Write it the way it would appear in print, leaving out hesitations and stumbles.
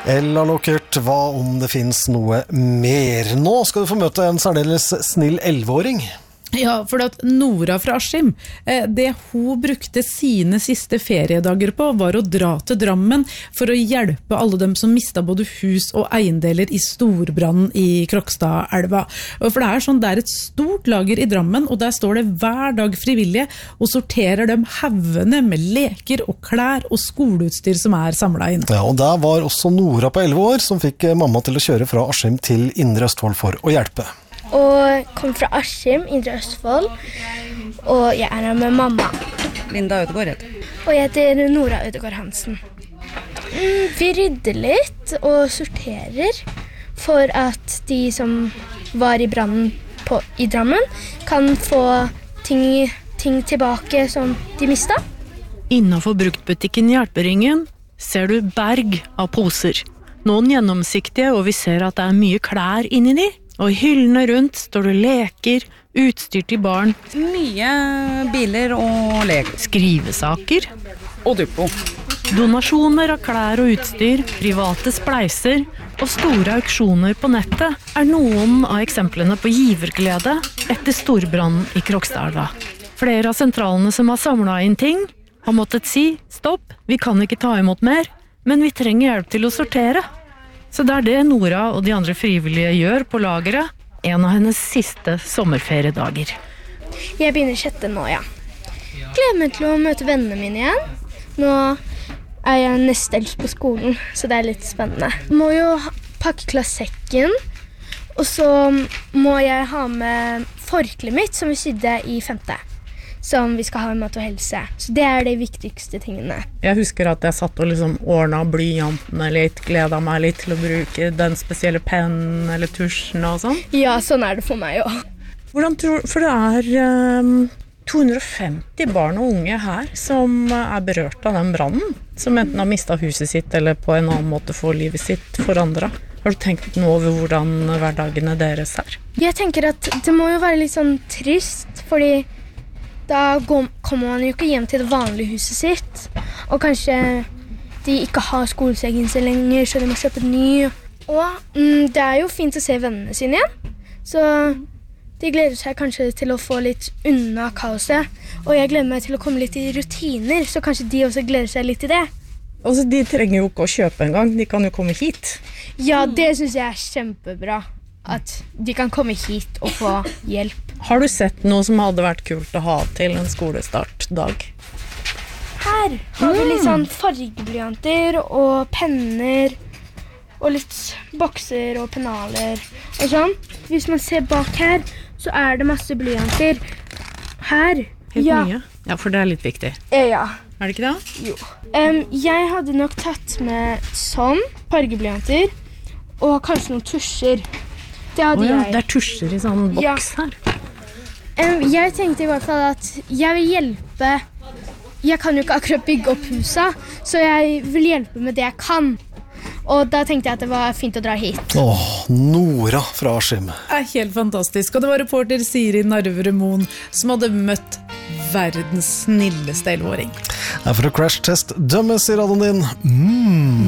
Ella Lokert, hva om det finnes noe mer? Nå skal du få møte en særdeles snill 11-åring. Ja, for at Nora fra Askim, det hun brukte sine siste feriedager på var å dra til Drammen for å hjelpe alle dem som mistet både hus og eiendeler i storbrannen i Krokstadelva. For det er et stort lager i Drammen, og der står det hver dag frivillige og sorterer dem haugene med leker og klær og skoleutstyr som er samlet inn. Ja, og der var også Nora på 11 år som fikk mamma til å kjøre fra Askim til Indre Østfold for å hjelpe. Og kom fra Askim, Indre Østfold, og jeg er her med mamma. Linda Ødegård. Og jeg heter Nora Ødegård Hansen. Vi rydder litt og sorterer for at de som var i brannen i Drammen kan få ting tilbake som de mistet. Innenfor bruktbutikken Hjelperingen ser du berg av poser. Noen gjennomsiktige, og vi ser at det er mye klær inni de. Og i hyllene rundt står det leker, utstyr til barn. Mye biler og leker. Skrivesaker. Og Duplo. Donasjoner av klær og utstyr, private spleiser og store auksjoner på nettet er noen av eksemplene på giverglede etter storbrannen i Krokstadelva. Flere av sentralene som har samlet inn ting har måttet si stopp, vi kan ikke ta imot mer, men vi trenger hjelp til å sortere. Så det er det Nora og de andre frivillige gjør på lageret, en av hennes siste sommerferiedager. Jeg begynner 6. nå, ja. Gleder meg til å møte vennene mine igjen. Nå er jeg nest eldst på skolen, så det er litt spennende. Må jo pakke klassekken, og så må jeg ha med forkleet mitt som vi sydde i 5. som vi skal ha i mat og helse. Så det er de viktigste tingene. Jeg husker at jeg satt og ordnet blyantene litt, gledet meg litt til å bruke den spesielle pennen eller tusjen og sånn. Ja, sånn er det for meg også. For det er 250 barn og unge her som er berørt av den brannen, som enten har mistet huset sitt eller på en annen måte får livet sitt forandret. Har du tenkt nå over hvordan hverdagene deres er? Jeg tenker at det må jo være litt sånn trist, fordi da kommer man jo ikke hjem til det vanlige huset sitt, og kanskje de ikke har skolesekken sin lenger, så de må kjøpe ny. Og det er jo fint å se vennene sine igjen, så de gleder seg kanskje til å få litt unna kaoset, og jeg gleder meg til å komme litt i rutiner, så kanskje de også gleder seg litt i det. Altså, de trenger jo ikke å kjøpe en gang, de kan jo komme hit. Ja, det synes jeg er kjempebra, at de kan komme hit og få hjelp. Har du sett noe som hadde vært kult å ha til en skolestartdag? Her har vi litt sånn fargeblyanter og penner og litt bokser og pennaler og sånn. Hvis man ser bak her, så er det masse blyanter. Her. Helt mye? Ja, for det er litt viktig. Ja. Er det ikke det? Jo. Jeg hadde nok tatt med sånn fargeblyanter og kanskje noen tusjer. Det hadde jeg. Det er tusjer i sånn boks her. Jeg tenkte i hvert fall at jeg vil hjelpe. Jeg kan jo ikke akkurat bygge opp huset, så jeg vil hjelpe med det jeg kan. Og da tenkte jeg at det var fint å dra hit. Nora fra Askim. Det er helt fantastisk, og det var reporter Siri Narverud Moen som hadde møtt verdens snilleste 11-åring. Her for å crash test dømme, sier radioen din.